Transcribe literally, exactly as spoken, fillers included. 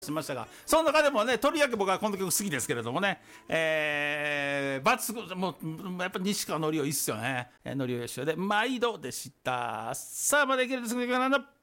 しましたが、その中でもね、とりわけ僕はこの曲好きですけれどもね、えー、抜群、もう、やっぱ西川のりおいいっすよね。のりおよしおで、毎度でした。さあ、まだいけるんですけど、